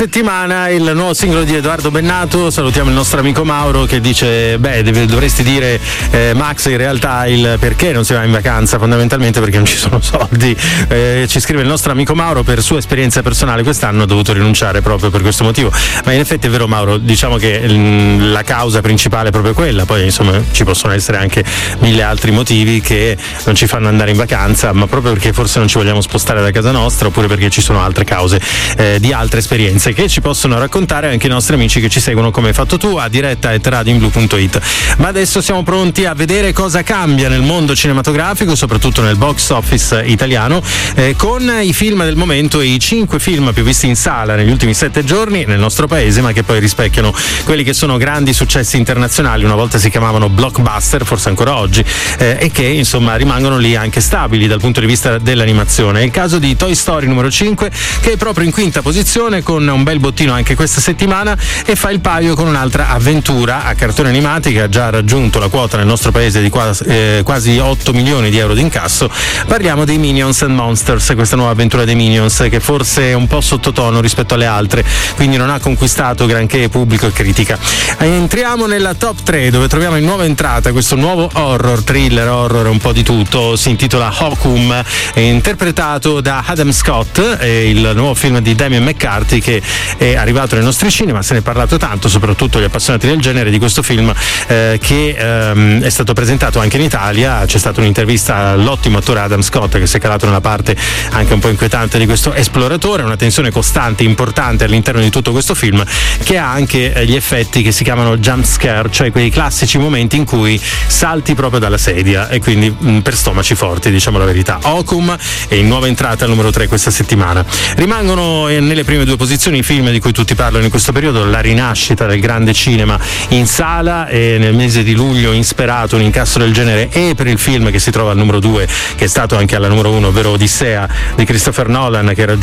settimana il nuovo singolo di Edoardo Bennato. Salutiamo il nostro amico Mauro che dice dovresti dire Max in realtà il perché non si va in vacanza, fondamentalmente perché non ci sono soldi. Ci scrive il nostro amico Mauro: per sua esperienza personale quest'anno ho dovuto rinunciare proprio per questo motivo. Ma in effetti è vero, Mauro, diciamo che la causa principale è proprio quella, poi insomma ci possono essere anche mille altri motivi che non ci fanno andare in vacanza, ma proprio perché forse non ci vogliamo spostare da casa nostra, oppure perché ci sono altre cause di altre esperienze che ci possono raccontare anche i nostri amici che ci seguono come hai fatto tu a diretta@radioinblu.it. Ma adesso siamo pronti a vedere cosa cambia nel mondo cinematografico, soprattutto nel box office italiano, con i film del momento, i 5 film più visti in sala negli ultimi 7 giorni nel nostro paese, ma che poi rispecchiano quelli che sono grandi successi internazionali. Una volta si chiamavano blockbuster, forse ancora oggi, e che insomma rimangono lì anche stabili dal punto di vista dell'animazione. È il caso di Toy Story numero 5, che è proprio in quinta posizione con un bel bottino anche questa settimana, e fa il paio con un'altra avventura a cartoni animati che ha già raggiunto la quota nel nostro paese di quasi 8 milioni di euro di incasso. Parliamo dei Minions and Monsters, questa nuova avventura dei Minions che forse è un po' sottotono rispetto alle altre, quindi non ha conquistato granché pubblico e critica. Entriamo nella top 3, dove troviamo in nuova entrata questo nuovo thriller horror, un po' di tutto. Si intitola Hokum, è interpretato da Adam Scott, è il nuovo film di Damien McCarthy che è arrivato nei nostri cinema. Se ne è parlato tanto, soprattutto gli appassionati del genere, di questo film che è stato presentato anche in Italia. C'è stata un'intervista all'ottimo attore Adam Scott, che si è calato nella parte anche un po' inquietante di questo esploratore, una tensione costante, importante all'interno di tutto questo film, che ha anche gli effetti che si chiamano jump scare, cioè quei classici momenti in cui salti proprio dalla sedia, e quindi per stomaci forti, diciamo la verità. Hokum è in nuova entrata al numero 3 questa settimana. Rimangono nelle prime due posizioni i film di cui tutti parlano in questo periodo: la rinascita del grande cinema in sala, e nel mese di luglio insperato un incasso del genere e per il film che si trova al numero 2, che è stato anche alla numero 1, ovvero Odissea di Christopher Nolan, che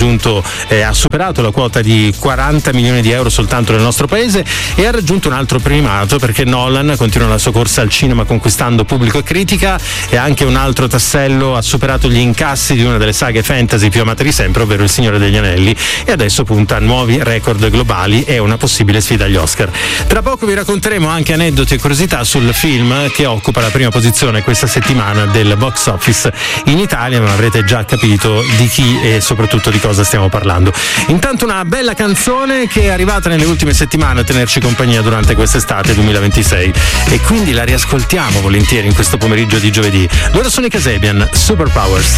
ha superato la quota di 40 milioni di euro soltanto nel nostro paese, e ha raggiunto un altro primato perché Nolan continua la sua corsa al cinema conquistando pubblico e critica, e anche un altro tassello: ha superato gli incassi di una delle saghe fantasy più amate di sempre, ovvero Il Signore degli Anelli, e adesso punta a nuovi record globali e una possibile sfida agli Oscar. Tra poco vi racconteremo anche aneddoti e curiosità sul film che occupa la prima posizione questa settimana del box office in Italia, ma avrete già capito di chi e soprattutto di cosa stiamo parlando. Intanto una bella canzone che è arrivata nelle ultime settimane a tenerci compagnia durante quest'estate 2026, e quindi la riascoltiamo volentieri in questo pomeriggio di giovedì. Loro sono i Kasabian, Superpowers.